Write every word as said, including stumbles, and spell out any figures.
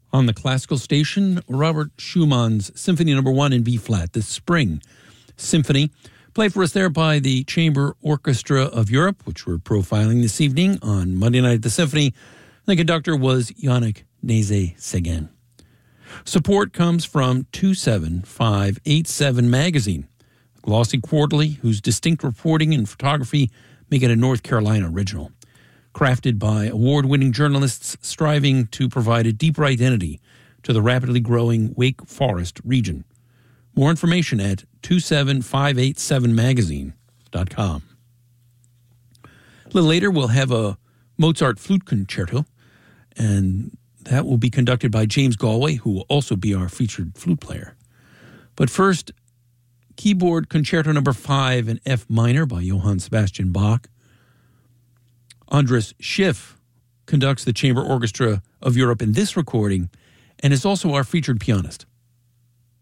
On the classical station, Robert Schumann's Symphony Number One in B flat, the Spring Symphony, played for us there by the Chamber Orchestra of Europe, which we're profiling this evening on Monday Night at the Symphony. The conductor was Yannick Nézet-Séguin. Support comes from two seven five eight seven Magazine, a glossy quarterly whose distinct reporting and photography make it a North Carolina original. Crafted by award-winning journalists striving to provide a deeper identity to the rapidly growing Wake Forest region. More information at two seven five eight seven magazine dot com. A little later, we'll have a Mozart flute concerto, and that will be conducted by James Galway, who will also be our featured flute player. But first, keyboard concerto number five in F minor by Johann Sebastian Bach. Andras Schiff conducts the Chamber Orchestra of Europe in this recording and is also our featured pianist.